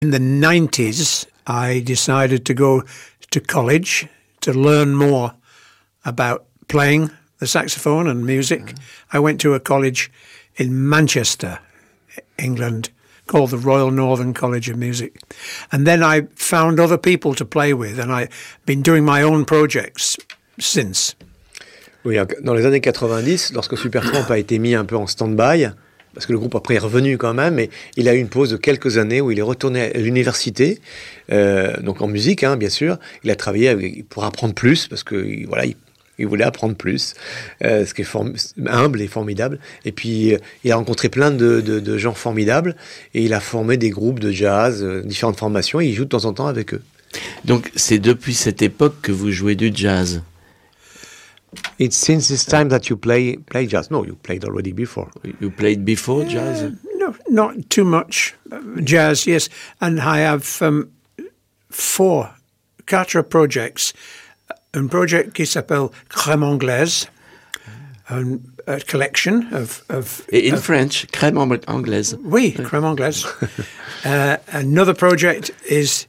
In the 90s, I decided to go to college to learn more about playing the saxophone and music. I went to a college in Manchester, England, called the Royal Northern College of Music. And then I found other people to play with, and I've been doing my own projects since. Oui, dans les années 90, lorsque Supertramp a été mis un peu en stand-by, parce que le groupe après est revenu quand même, et il a eu une pause de quelques années où il est retourné à l'université, donc en musique, bien sûr. Il a travaillé pour apprendre plus, parce que voilà, il voulait apprendre plus, ce qui est humble et formidable. Et puis, il a rencontré plein de gens formidables, et il a formé des groupes de jazz, différentes formations, et il joue de temps en temps avec eux. Donc, c'est depuis cette époque que vous jouez du jazz? It's since this time that you play jazz. No, you played already before. You played before jazz? No, not too much. Jazz, yes. And I have quatre projects. Un projet qui s'appelle Crème Anglaise, a collection of in French, crème anglaise. Oui, crème anglaise. Another project is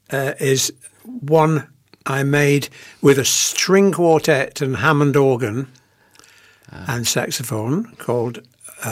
one I made with a string quartet and Hammond organ and saxophone called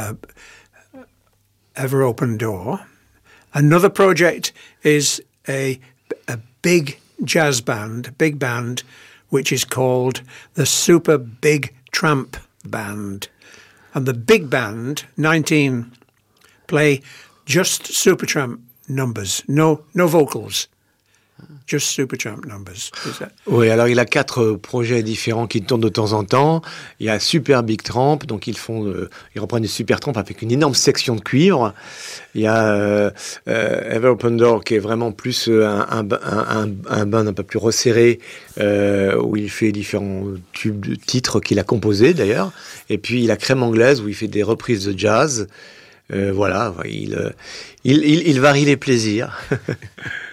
Ever Open Door. Another project is a big jazz band, big band, which is called the Super Big Tramp Band. And the big band, 19, play just Supertramp numbers, no vocals. Just Supertramp numbers. Oui, alors il a 4 projets différents qui tournent de temps en temps. Il y a Super Big Tramp, donc ils reprennent du Supertramp avec une énorme section de cuivre. Il y a Ever Open Door qui est vraiment plus un band un peu plus resserré, où il fait différents titres qu'il a composés d'ailleurs. Et puis il a Crème Anglaise où il fait des reprises de jazz. Voilà, il varie les plaisirs.